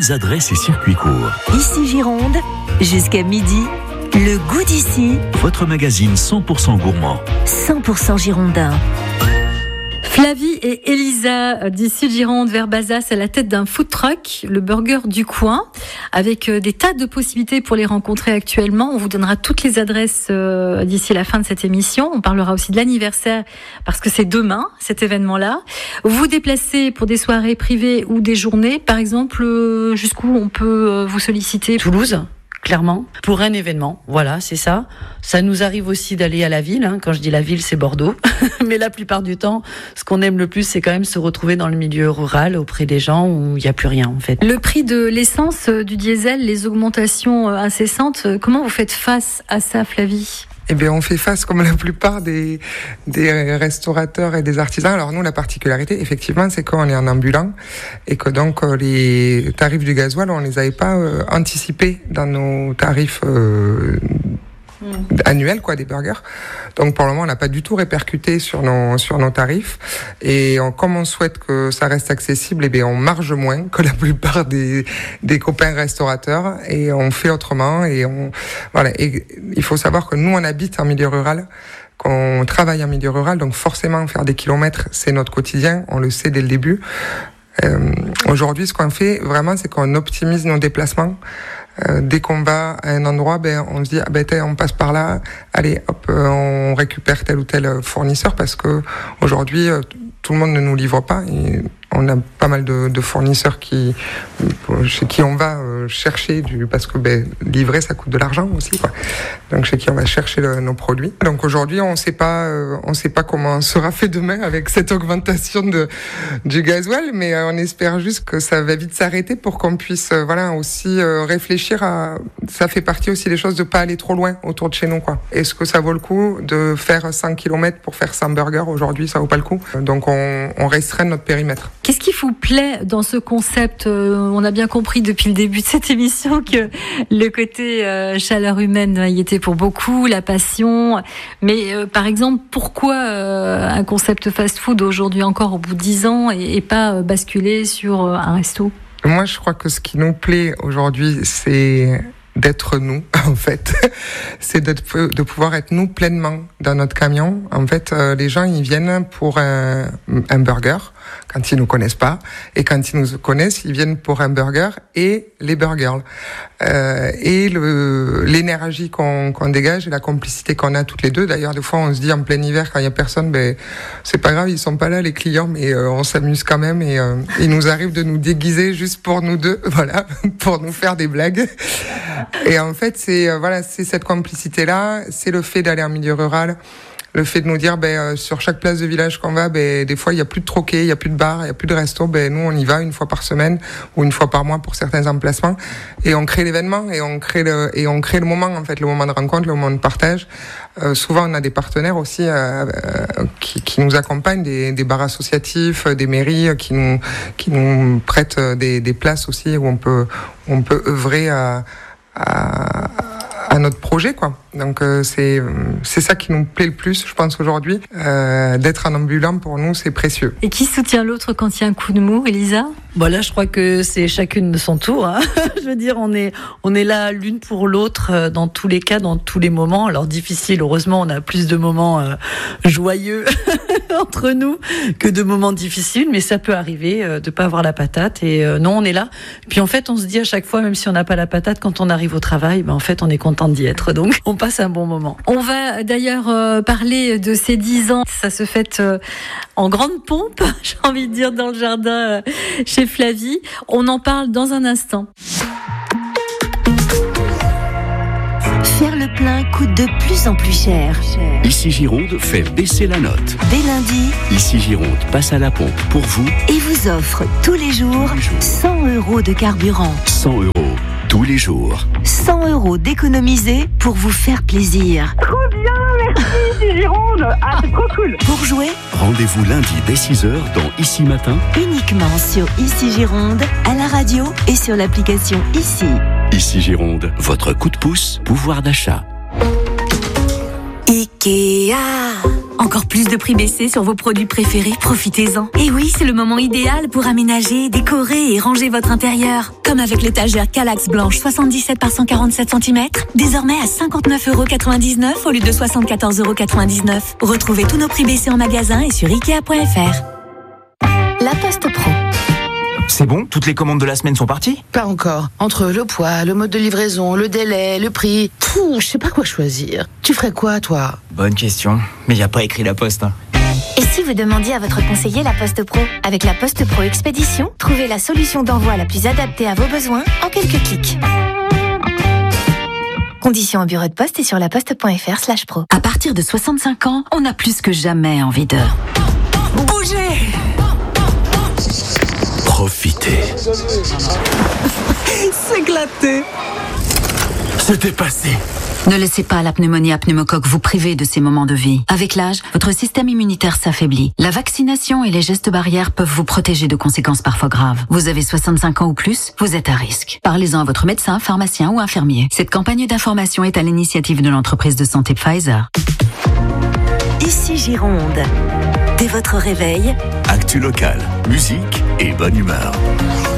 bonnes adresses et circuits courts. Ici Gironde, jusqu'à midi, le goût d'ici. Votre magazine 100% gourmand. 100% girondin. Flavie et Elisa d'ici Gironde vers Bazas à la tête d'un food truck, le burger du coin, avec des tas de possibilités pour les rencontrer actuellement. On vous donnera toutes les adresses d'ici la fin de cette émission. On parlera aussi de l'anniversaire parce que c'est demain, cet événement-là. Vous vous déplacez pour des soirées privées ou des journées, par exemple, jusqu'où on peut vous solliciter? Toulouse. Clairement, pour un événement, voilà, c'est ça. Ça nous arrive aussi d'aller à la ville, hein. Quand je dis la ville, c'est Bordeaux. Mais la plupart du temps, ce qu'on aime le plus, c'est quand même se retrouver dans le milieu rural, auprès des gens où il n'y a plus rien, en fait. Le prix de l'essence, du diesel, les augmentations incessantes, comment vous faites face à ça, Flavie ? Eh bien, on fait face comme la plupart des restaurateurs et des artisans. Alors nous, la particularité, effectivement, c'est qu'on est en ambulant et que donc les tarifs du gasoil, on les avait pas anticipés dans nos tarifs annuels, quoi, des burgers. Donc pour le moment, on n'a pas du tout répercuté sur nos tarifs. Et comme on souhaite que ça reste accessible, eh bien on marge moins que la plupart des copains restaurateurs et on fait autrement. Et voilà. Et il faut savoir que nous, on habite en milieu rural, qu'on travaille en milieu rural, donc forcément faire des kilomètres, c'est notre quotidien. On le sait dès le début. Aujourd'hui, ce qu'on fait vraiment, c'est qu'on optimise nos déplacements. Dès qu'on va à un endroit, on se dit on passe par là, allez hop, on récupère tel ou tel fournisseur parce que aujourd'hui tout le monde ne nous livre pas. Et on a pas mal de fournisseurs chez qui on va chercher parce que livrer ça coûte de l'argent aussi, quoi. Donc chez qui on va chercher nos produits. Donc aujourd'hui on sait pas comment sera fait demain avec cette augmentation du gasoil, mais on espère juste que ça va vite s'arrêter pour qu'on puisse aussi réfléchir à, ça fait partie aussi des choses de pas aller trop loin autour de chez nous, quoi. Est-ce que ça vaut le coup de faire 100 km pour faire 100 burgers aujourd'hui? Ça vaut pas le coup. Donc on restreint notre périmètre. Qu'est-ce qui vous plaît dans ce concept? On a bien compris depuis le début de cette émission que le côté chaleur humaine y était pour beaucoup, la passion. Mais par exemple, pourquoi un concept fast-food aujourd'hui encore au bout de 10 ans et pas basculer sur un resto? Moi, je crois que ce qui nous plaît aujourd'hui, c'est d'être nous, en fait. C'est de pouvoir être nous pleinement dans notre camion. En fait, les gens, ils viennent pour un burger quand ils nous connaissent pas. Et quand ils nous connaissent, ils viennent pour un burger et les burgers. Et l'énergie qu'on dégage et la complicité qu'on a toutes les deux. D'ailleurs, des fois, on se dit en plein hiver, quand il y a personne, c'est pas grave, ils sont pas là, les clients, mais on s'amuse quand même. Et il nous arrive de nous déguiser juste pour nous deux, voilà, pour nous faire des blagues. Et en fait, c'est cette complicité-là, c'est le fait d'aller en milieu rural, le fait de nous dire, sur chaque place de village qu'on va, des fois, il y a plus de troquets, il y a plus de bars, il y a plus de restos, nous, on y va une fois par semaine ou une fois par mois pour certains emplacements. Et on crée l'événement et on crée le moment, en fait, le moment de rencontre, le moment de partage. Souvent, on a des partenaires aussi, qui nous accompagnent, des bars associatifs, des mairies, qui nous prêtent des places aussi où on peut œuvrer à notre projet, quoi. Donc c'est ça qui nous plaît le plus, je pense, aujourd'hui. D'être en ambulant, pour nous, c'est précieux. Et qui soutient l'autre quand il y a un coup de mou, Elisa? Là, je crois que c'est chacune de son tour, hein. Je veux dire, on est là l'une pour l'autre dans tous les cas, dans tous les moments. Alors difficile, heureusement, on a plus de moments joyeux entre nous que de moments difficiles, mais ça peut arriver de pas avoir la patate. Et non, on est là. Puis en fait, on se dit à chaque fois, même si on n'a pas la patate, quand on arrive au travail, en fait, on est content d'y être. Donc, on passe un bon moment. On va d'ailleurs parler de ces 10 ans. Ça se fête en grande pompe, j'ai envie de dire, dans le jardin chez Flavie. On en parle dans un instant. Faire le plein coûte de plus en plus cher. Ici Gironde fait baisser la note. Dès lundi, Ici Gironde passe à la pompe pour vous et vous offre tous les jours 100 € de carburant. 100 € tous les jours. 100 € d'économiser pour vous faire plaisir. Trop bien, merci Ici Gironde. Ah, c'est trop cool. Pour jouer, Rendez-vous lundi dès 6h dans Ici Matin. uniquement sur Ici Gironde, à la radio et sur l'application Ici. Ici Gironde, votre coup de pouce, pouvoir d'achat. Ikea. Encore plus de prix baissés sur vos produits préférés, profitez-en. Et oui, c'est le moment idéal pour aménager, décorer et ranger votre intérieur. Comme avec l'étagère Kallax blanche 77 par 147 cm, désormais à 59,99 € au lieu de 74,99 €. Retrouvez tous nos prix baissés en magasin et sur Ikea.fr. La Poste Pro. C'est bon? Toutes les commandes de la semaine sont parties? Pas encore. Entre le poids, le mode de livraison, le délai, le prix... je sais pas quoi choisir. Tu ferais quoi, toi? Bonne question. Mais y a pas écrit La Poste. Et si vous demandiez à votre conseiller La Poste Pro? Avec La Poste Pro Expédition, trouvez la solution d'envoi la plus adaptée à vos besoins en quelques clics. Conditions en bureau de poste et sur laposte.fr/pro. À partir de 65 ans, on a plus que jamais envie de bouger. Profitez. S'éclater. Se dépasser. Ne laissez pas la pneumonie à pneumocoque vous priver de ces moments de vie. Avec l'âge, votre système immunitaire s'affaiblit. La vaccination et les gestes barrières peuvent vous protéger de conséquences parfois graves. Vous avez 65 ans ou plus, vous êtes à risque. Parlez-en à votre médecin, pharmacien ou infirmier. Cette campagne d'information est à l'initiative de l'entreprise de santé Pfizer. Ici Gironde. Dès votre réveil, Actu local, musique et bonne humeur.